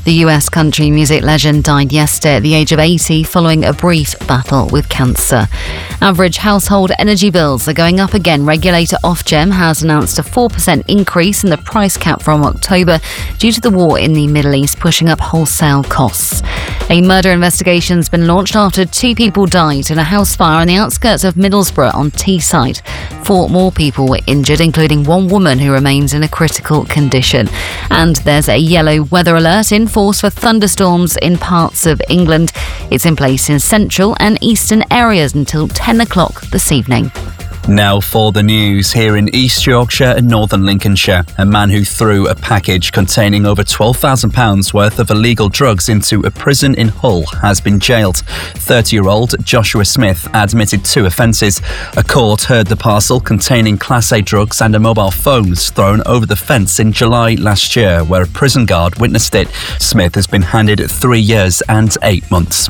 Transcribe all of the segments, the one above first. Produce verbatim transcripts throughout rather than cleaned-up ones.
The U S country music legend died yesterday at the age of eighty following a brief battle with cancer. Average household energy bills are going up again. Regulator Ofgem has announced a four percent increase in the price cap from October due to the war in the Middle East, pushing up wholesale costs. A murder investigation has been launched after two people died in a house fire on the outskirts of Middlesbrough on Teesside. Four more people were injured, including one woman who remains in a critical condition. And there's a yellow weather alert in force for thunderstorms in parts of England. It's in place in central and eastern areas until ten o'clock this evening. Now for the news. Here in East Yorkshire and northern Lincolnshire, a man who threw a package containing over twelve thousand pounds worth of illegal drugs into a prison in Hull has been jailed. thirty-year-old Joshua Smith admitted two offences. A court heard the parcel containing Class A drugs and a mobile phone was thrown over the fence in July last year, where a prison guard witnessed it. Smith has been handed three years and eight months.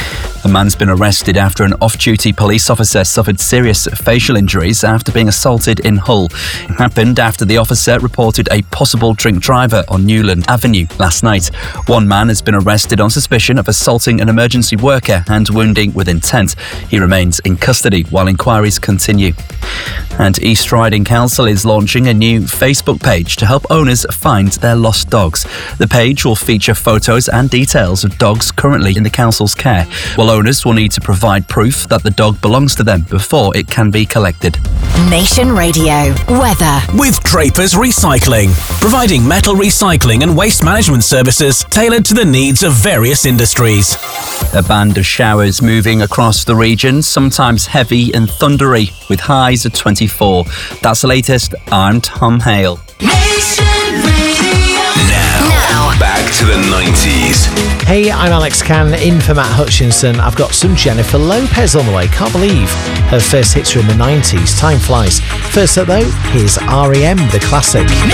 A man's been arrested after an off-duty police officer suffered serious facial injuries after being assaulted in Hull. It happened after the officer reported a possible drink driver on Newland Avenue last night. One man has been arrested on suspicion of assaulting an emergency worker and wounding with intent. He remains in custody while inquiries continue. And East Riding Council is launching a new Facebook page to help owners find their lost dogs. The page will feature photos and details of dogs currently in the council's care, while owners will need to provide proof that the dog belongs to them before it can be collected. Nation Radio weather with Drapers Recycling, providing metal recycling and waste management services tailored to the needs of various industries. A band of showers moving across the region, sometimes heavy and thundery, with highs of twenty-four. That's the latest. I'm Tom Hale. Nation Radio. Now, now. Back to the nineties. Hey, I'm Alex Cann, in for Matt Hutchinson. I've got some Jennifer Lopez on the way. Can't believe her first hits were in the nineties. Time flies. First up though, here's R E M, the classic.